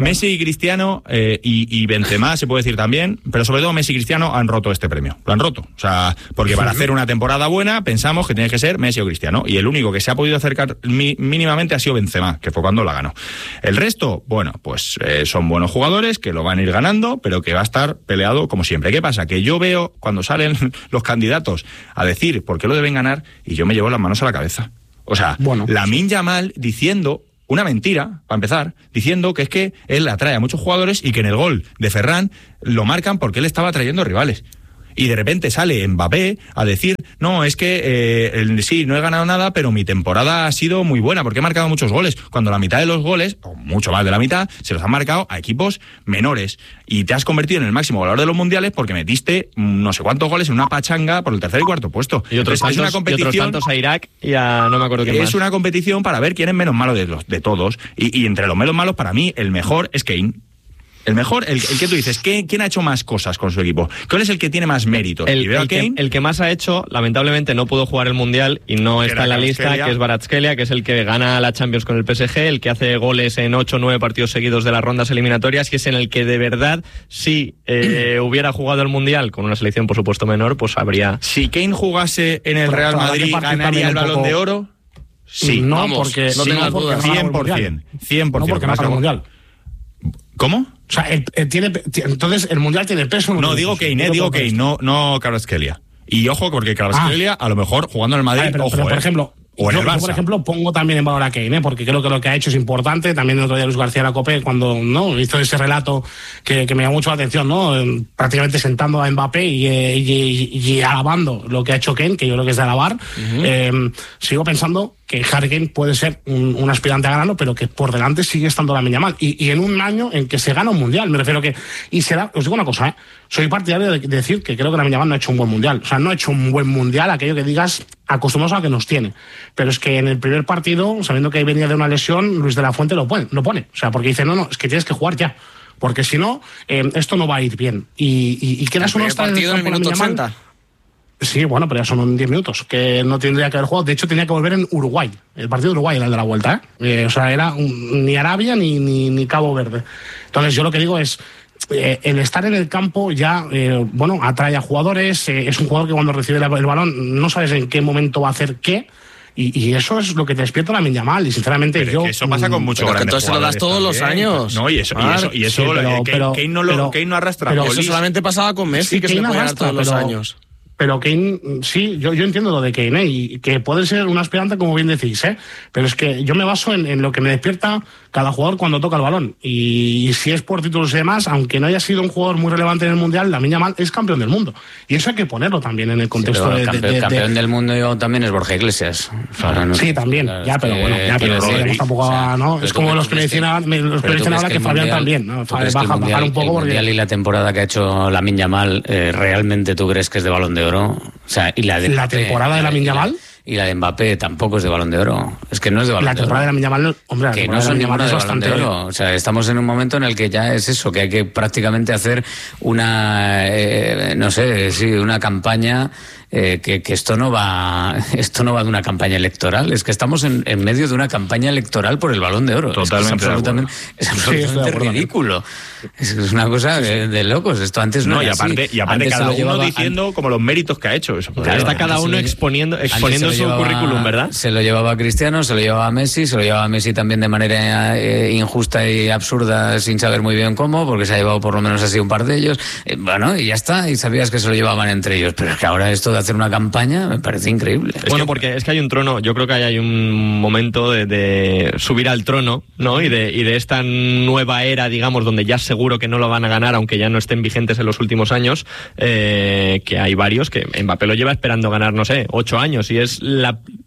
y Benzema, se puede decir también, pero sobre todo Messi y Cristiano han roto este premio. Lo han roto. O sea, porque para hacer una temporada buena pensamos que tiene que ser Messi o Cristiano, y el único que se ha podido acercar mínimamente ha sido Benzema, que fue cuando la ganó. El resto, bueno, pues son buenos jugadores que lo van a ir ganando, pero que va a estar peleado como siempre. ¿Qué pasa? Que yo veo cuando salen los candidatos a decir por qué lo deben ganar y yo me llevo las manos a la cabeza. O sea, Lamine Yamal diciendo una mentira, para empezar, diciendo que es que él atrae a muchos jugadores y que en el gol de Ferran lo marcan porque él estaba atrayendo rivales. Y de repente sale Mbappé a decir, no, es que sí, no he ganado nada, pero mi temporada ha sido muy buena porque he marcado muchos goles, cuando la mitad de los goles, o mucho más de la mitad, se los han marcado a equipos menores. Y te has convertido en el máximo goleador de los mundiales porque metiste no sé cuántos goles en una pachanga por el tercer y cuarto puesto. Y otros tantos a Irak y a no me acuerdo quién más. Es una competición para ver quién es menos malo de todos. Y entre los menos malos, para mí, el mejor es Kane. El mejor, el que tú dices, ¿quién ha hecho más cosas con su equipo? ¿Cuál es el que tiene más méritos? El que más ha hecho, lamentablemente no pudo jugar el Mundial y no está en la lista, que es Kvaratskhelia, que es el que gana la Champions con el PSG, el que hace goles en 8 o 9 partidos seguidos de las rondas eliminatorias, que es en el que de verdad, si hubiera jugado el Mundial con una selección por supuesto menor, pues habría... Si Kane jugase en el Real Madrid, ¿ganaría el Balón de Oro? Sí. No, porque... No tengas dudas. 100%. 100%. No, porque no para el Mundial. ¿Cómo? O sea, entonces el Mundial tiene peso. No, digo Kane, no Kvaratskhelia. Y ojo, porque Kvaratskhelia, a lo mejor jugando en el Madrid, pero por ejemplo, o en el Barça. Yo, por ejemplo, pongo también en valor a Kane, porque creo que lo que ha hecho es importante. También el otro día Luis García de la COPE, cuando hizo ese relato que me llamó mucho la atención, prácticamente sentando a Mbappé y alabando lo que ha hecho Kane, que yo creo que es de alabar. Sigo pensando que Harry Kane puede ser un aspirante a ganarlo, pero que por delante sigue estando Lamine Yamal. Y en un año en que se gana un mundial, me refiero que... Os digo una cosa, soy partidario de decir que creo que Lamine Yamal no ha hecho un buen mundial. O sea, no ha hecho un buen mundial, aquello que digas, acostumbrados a lo que nos tiene. Pero es que en el primer partido, sabiendo que venía de una lesión, Luis de la Fuente lo pone. O sea, porque dice, no, es que tienes que jugar ya. Porque si no, esto no va a ir bien. Y quieras o no estar en el minuto 80. Sí, bueno, pero ya son 10 minutos, que no tendría que haber jugado. De hecho, tenía que volver en Uruguay. El partido de Uruguay era el de la vuelta, o sea, era ni Arabia ni Cabo Verde. Entonces, yo lo que digo es, el estar en el campo ya, atrae a jugadores. Es un jugador que cuando recibe el balón no sabes en qué momento va a hacer qué. Y eso es lo que te despierta Lamine Yamal. Y sinceramente pero es que eso pasa con muchos grandes jugadores. Entonces lo das todos los años. No, y eso Kane no arrastra. Pero eso solamente pasaba con Messi, que se le podía dar todos los años. Pero Kane, sí, yo entiendo lo de Kane, y que puede ser un aspirante, como bien decís, pero es que yo me baso en lo que me despierta cada jugador cuando toca el balón. Y si es por títulos y demás, aunque no haya sido un jugador muy relevante en el Mundial, Lamine Yamal es campeón del mundo. Y eso hay que ponerlo también en el contexto campeón del mundo también es Borja Iglesias. Sí, también, pero tampoco, ¿no? Es como los que me decían ahora que Fabián también, ¿no? Bajar un poco porque... Y la temporada que ha hecho Lamine Yamal, ¿realmente tú crees que es de Balón de Oro? O sea, y la temporada de Lamine Yamal y la de Mbappé tampoco es de Balón de Oro. Es que no es de Balón de Oro. La temporada de Lamine Yamal, hombre, que no son ninguna de Balón de Oro. O sea, estamos en un momento en el que ya es eso, que hay que prácticamente hacer una una campaña. Que esto no va de una campaña electoral, es que estamos en medio de una campaña electoral por el Balón de Oro. Totalmente, es absolutamente ridículo. Es una cosa de locos. Esto antes no era así. Y aparte cada uno diciendo como los méritos que ha hecho. Eso, claro, está cada uno exponiendo su currículum, ¿verdad? Se lo llevaba a Cristiano, se lo llevaba a Messi, también de manera injusta y absurda, sin saber muy bien cómo, porque se ha llevado por lo menos así un par de ellos. Y ya está, y sabías que se lo llevaban entre ellos. Pero es que ahora esto de hacer una campaña me parece increíble. Porque es que hay un trono, yo creo que hay un momento de subir al trono, ¿no? Y de esta nueva era, digamos, donde ya seguro que no lo van a ganar, aunque ya no estén vigentes en los últimos años, que hay varios que Mbappé lo lleva esperando ganar, 8 años, y es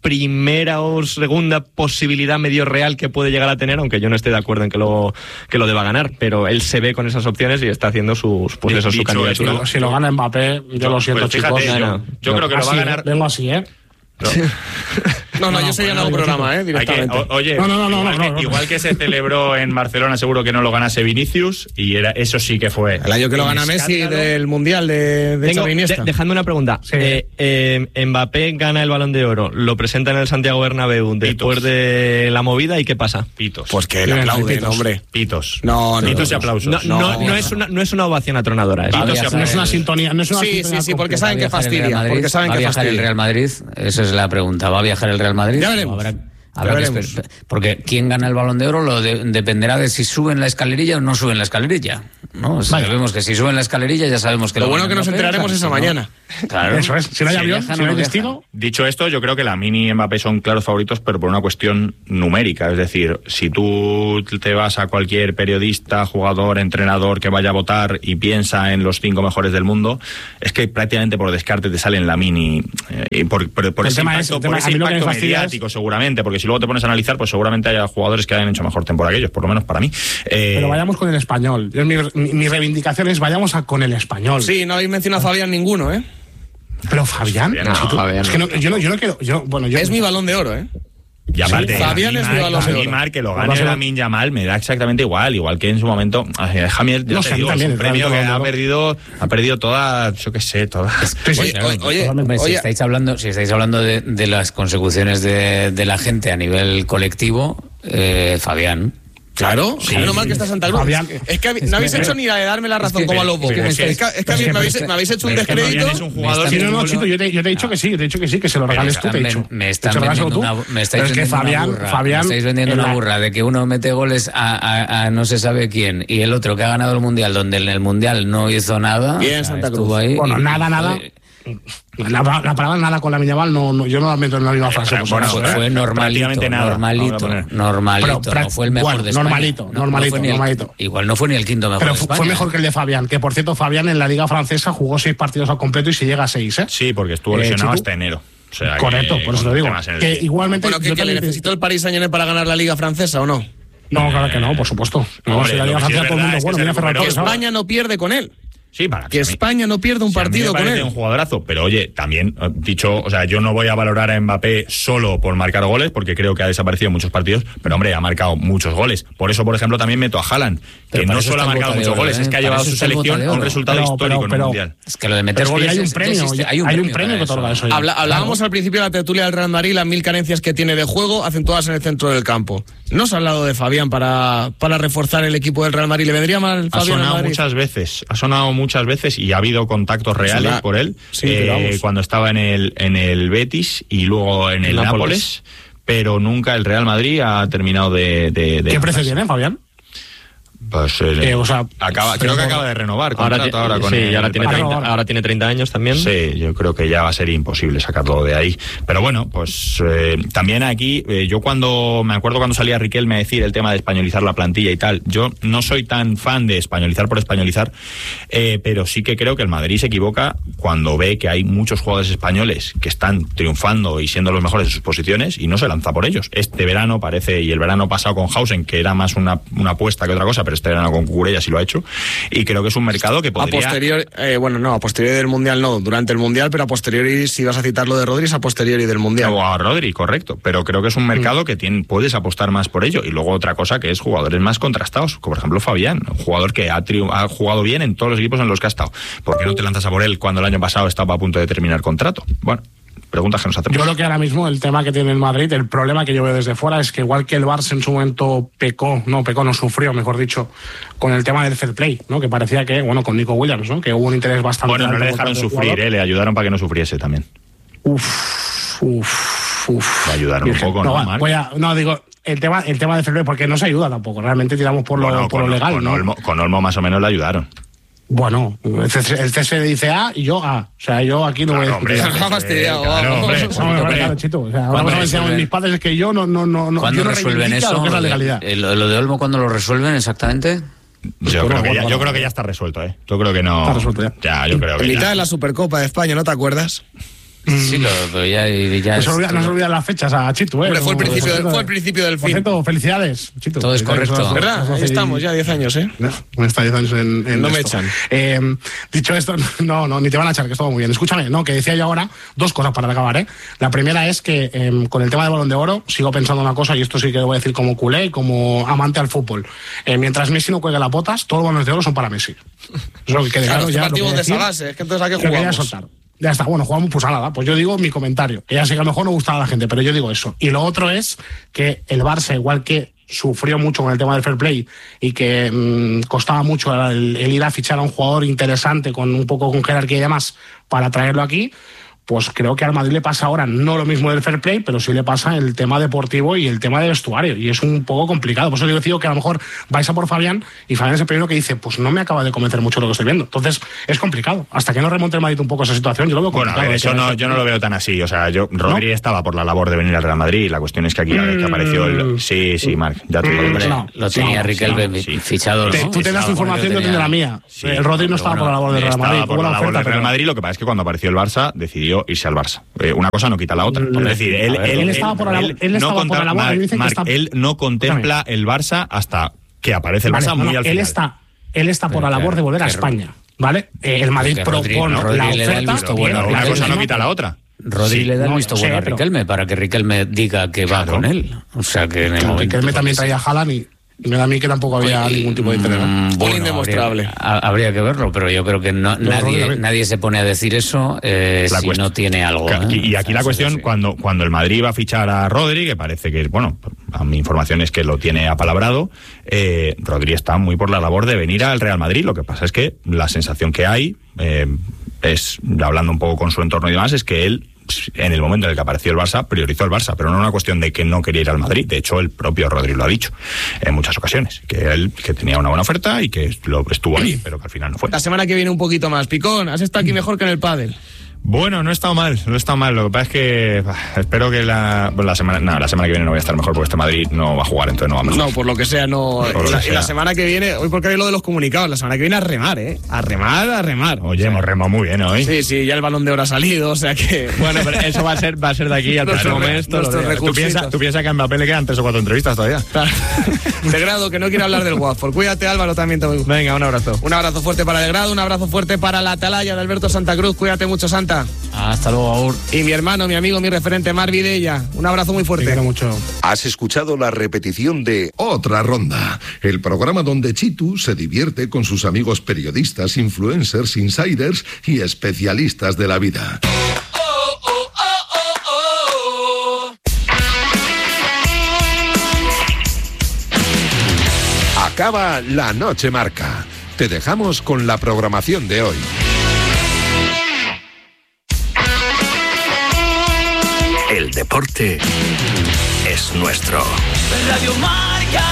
primera o segunda posibilidad medio real que puede llegar a tener, aunque yo no esté de acuerdo en que lo deba ganar, pero él se ve con esas opciones y está haciendo su candidatura. Si lo gana Mbappé, yo lo siento, pues fíjate, chicos. yo creo que lo va a ganar. Vengo así, ¿eh? No, yo sé ya no hago programa, directamente. Oye, no. Igual que se celebró en Barcelona, seguro que no lo ganase Vinicius, y eso sí que fue. El año que lo gana Messi del Mundial de Xavi Iniesta. Dejadme una pregunta. Sí. Mbappé gana el Balón de Oro, lo presenta en el Santiago Bernabéu después de la movida, ¿y qué pasa? Pitos. Pues que le aplauden, hombre. Pitos. Pitos y aplausos. No es una ovación atronadora. No es una sintonía. Sí, porque saben que fastidia. ¿Va a viajar el Real Madrid? Esa es la pregunta. ¿Va a viajar el Real Madrid? Ya veremos. Habrá que esperar, porque quien gana el Balón de Oro dependerá de si suben la escalerilla o no suben la escalerilla, ¿no? Sabemos que si suben la escalerilla ya sabemos que lo bueno que nos enteraremos esa mañana. Claro. Eso es. Si no hay avión, si no hay destino. Dicho esto, yo creo que Lamine y Mbappé son claros favoritos, pero por una cuestión numérica. Es decir, si tú te vas a cualquier periodista, jugador, entrenador que vaya a votar y piensa en los 5 mejores del mundo, es que prácticamente por descarte te salen Lamine y por ese impacto mediático, seguramente, porque si luego te pones a analizar, pues seguramente haya jugadores que hayan hecho mejor temporada que ellos, por lo menos para mí. Pero vayamos con el español. Mi reivindicación es vayamos con el español. Sí, no habéis mencionado a Fabián ninguno, ¿eh? Pero Fabián, Fabián es que yo no quiero. Es mi Balón de Oro, ¿eh? Y aparte, Fabián es mi Balón de Oro. Neymar, que lo gane Lamine Yamal, me da exactamente igual que en su momento Javier, no sé, también es un premio que ha perdido toda, yo qué sé, toda. Si estáis hablando de las consecuciones de la gente a nivel colectivo, Fabián. Claro, menos mal que está Santa Cruz. Fabián, es que no habéis hecho ni la de darme la razón como a los bobos. Es que me habéis hecho un descrédito. Es un jugador. Chito, yo te he dicho que sí, que se lo regales tú, te he dicho. Me estáis vendiendo una burra de que uno mete goles a no se sabe quién y el otro que ha ganado el Mundial, donde en el Mundial no hizo nada. Bien, Santa Cruz. Ahí, bueno, nada. La palabra nada con Lamine Yamal yo no la meto en la misma frase. Fue normalito. No fue el mejor de España. Normalito. Igual no fue ni el quinto mejor de España. Pero fue mejor que el de Fabián, que por cierto Fabián en la Liga Francesa jugó 6 partidos al completo y se llega a 6, ¿eh? Sí, porque estuvo lesionado hasta enero. O sea, correcto, por eso te digo. Que igualmente. Bueno, que le necesitó el Paris Saint-Germain para ganar la Liga Francesa, ¿o no? No, claro que no, por supuesto. Hombre, la Liga Francesa todo el mundo bueno, mira Ferran Torres. España no pierde con él. Sí, que España no pierde un partido con él. Un jugadorazo, pero oye, también dicho, o sea, yo no voy a valorar a Mbappé solo por marcar goles, porque creo que ha desaparecido en muchos partidos, pero hombre, ha marcado muchos goles. Por eso, por ejemplo, también meto a Haaland, que no solo ha marcado muchos goles, es que ha llevado a su selección a un resultado histórico en el Mundial. Es que lo de meter goles hay un premio que otorga eso. Hablábamos al principio de la tertulia del Real Madrid, las 1000 carencias que tiene de juego, acentuadas en el centro del campo. ¿No se ha hablado de Fabián para reforzar el equipo del Real Madrid? ¿Le vendría mal Fabián al Madrid? Ha sonado muchas veces y ha habido contactos reales por él, cuando estaba en el Betis y luego en el Nápoles, pero nunca el Real Madrid ha terminado de ¿Qué precio tiene Fabián? Pues creo que acaba de renovar contrato ahora tiene 30 años también. Sí, yo creo que ya va a ser imposible sacarlo de ahí. Pero bueno, pues también aquí, yo me acuerdo cuando salía Riquelme a decir el tema de españolizar la plantilla y tal, yo no soy tan fan de españolizar por españolizar, pero sí que creo que el Madrid se equivoca cuando ve que hay muchos jugadores españoles que están triunfando y siendo los mejores de sus posiciones y no se lanza por ellos. Este verano parece, y el verano pasado con Hausen, que era más una apuesta que otra cosa, pero este verano con Cucurella sí lo ha hecho, y creo que es un mercado que podría... a posteriori del Mundial no, durante el Mundial, pero a posteriori, si vas a citar lo de Rodri, es a posteriori del Mundial. O a Rodri, correcto, pero creo que es un mercado que puedes apostar más por ello, y luego otra cosa que es jugadores más contrastados, como por ejemplo Fabián, un jugador que ha jugado bien en todos los equipos en los que ha estado. ¿Por qué no te lanzas a por él cuando el año pasado estaba a punto de terminar contrato? Bueno, preguntas que nos hacemos. Yo creo que ahora mismo el tema que tiene el Madrid, el problema que yo veo desde fuera es que igual que el Barça en su momento sufrió, mejor dicho, con el tema del fair play, ¿no? Que parecía que, con Nico Williams, ¿no? Que hubo un interés bastante... Bueno, no le dejaron sufrir, le ayudaron para que no sufriese también. Le ayudaron un poco, ¿no? Digo, el tema del fair play, porque no se ayuda tampoco, realmente tiramos por lo legal, ¿no? Con Olmo más o menos le ayudaron. Bueno, el CSD dice A y yo A. O sea, yo aquí no voy a decir. Claro, Chito. O sea, ahora me decían mis padres es que yo no ¿cuándo resuelven eso? Lo que es la legalidad. Lo de Olmo, ¿cuándo lo resuelven exactamente? Yo creo que ya está resuelto, ¿eh? Yo creo que no. Está resuelto ya. Yo creo que en mitad de la Supercopa de España, ¿no te acuerdas? Sí, pero ya no se olvidan las fechas a Chitu, ¿eh? Hombre, fue el principio del fin. Por cierto, felicidades, Chitu. Todo es correcto. ¿Verdad? Ahí estamos, ya 10 años, ¿eh? No está 10 años en no me esto. echan. Dicho esto, no, ni te van a echar, que es todo muy bien. Escúchame, que decía yo ahora, 2 cosas para acabar, ¿eh? La primera es que con el tema del Balón de Oro sigo pensando una cosa, y esto sí que lo voy a decir como culé y como amante al fútbol. Mientras Messi no cuelgue las botas, todos los balones de oro son para Messi. Eso que quede claro, ya. Partimos de esa base, es que entonces ¿a qué jugamos? Ya está, bueno, jugamos pues a nada. Pues yo digo mi comentario. Ya sé que a lo mejor no gustaba a la gente, pero yo digo eso. Y lo otro es que el Barça, igual que sufrió mucho con el tema del fair play y que costaba mucho el ir a fichar a un jugador interesante con un poco con jerarquía y demás para traerlo aquí, pues creo que al Madrid le pasa ahora no lo mismo del fair play, pero sí le pasa el tema deportivo y el tema de vestuario, y es un poco complicado. Por eso yo digo que a lo mejor vais a por Fabián, y Fabián es el primero que dice, pues no me acaba de convencer mucho lo que estoy viendo. Entonces es complicado. Hasta que no remonte el Madrid un poco esa situación, yo lo veo complicado. Bueno, a ver, yo no lo veo tan así. O sea, Rodri ¿no? estaba por la labor de venir al Real Madrid, y la cuestión es que aquí que apareció el... Sí, Marc, ya te digo. Lo tenía Riquelme fichado. Tú tendrás tu información, yo tengo la mía. El Rodri no estaba por la labor del Real Madrid. Por la labor del Real Madrid, lo que pasa es que cuando apareció el Barça, decidió irse al Barça. Una cosa no quita la otra. Es decir, él estaba por la labor. Él no contempla el Barça hasta que aparece el Barça muy al final. Él está por la labor de volver a España, ¿vale? El Madrid propone la oferta. Una cosa no quita la otra. Rodri le da el visto bueno a Riquelme para que Riquelme diga que va con él. O sea que en el momento Riquelme también traía a Haaland y me da a mí que tampoco había ningún tipo de interés. Bueno, indemostrable. Habría que verlo, pero yo creo que nadie se pone a decir eso si no tiene algo. Y aquí la cuestión, cuando el Madrid va a fichar a Rodri, que parece que, bueno, a mi información es que lo tiene apalabrado, Rodri está muy por la labor de venir al Real Madrid. Lo que pasa es que la sensación que hay, hablando un poco con su entorno y demás, es que él, en el momento en el que apareció el Barça, priorizó el Barça, pero no una cuestión de que no quería ir al Madrid. De hecho, el propio Rodri lo ha dicho en muchas ocasiones, que tenía una buena oferta y que estuvo ahí, pero que al final no fue. La semana que viene un poquito más. Picón, has estado aquí mejor que en el pádel. Bueno, no he estado mal. Lo que pasa es que espero que la semana que viene no voy a estar mejor, porque este Madrid no va a jugar, entonces no va a mejorar. No, por lo que sea, no. Y la semana que viene, hoy porque hay lo de los comunicados, la semana que viene a remar, ¿eh? A remar. Oye, hemos remado muy bien hoy. Sí, ya el Balón de Oro ha salido, o sea que... Bueno, pero eso va a ser de aquí al próximo mes. ¿Tú piensas que a Mbappé le quedan 3 o 4 entrevistas todavía? De Grado, que no quiere hablar del Watford. Cuídate, Álvaro, también te voy. Venga, un abrazo. Un abrazo fuerte para De Grado, un abrazo fuerte para la Atalaya de Alberto Santa Cruz. Cuídate mucho, Santa. Hasta luego, Aur. Y mi hermano, mi amigo, mi referente, Mar Vidella. Un abrazo muy fuerte. Te quiero mucho. Has escuchado la repetición de Otra Ronda, el programa donde Chitu se divierte con sus amigos periodistas, influencers, insiders y especialistas de la vida. Acaba La Noche Marca. Te dejamos con la programación de hoy. El deporte es nuestro. Radio Marca.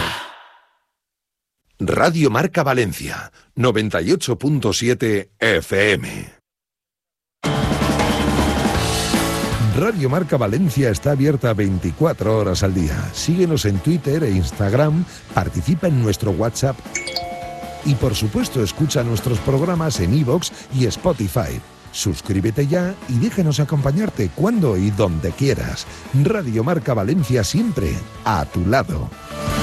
Radio Marca Valencia, 98.7 FM. Radio Marca Valencia está abierta 24 horas al día. Síguenos en Twitter e Instagram, participa en nuestro WhatsApp y, por supuesto, escucha nuestros programas en iVoox y Spotify. Suscríbete ya y déjanos acompañarte cuando y donde quieras. Radio Marca Valencia, siempre a tu lado.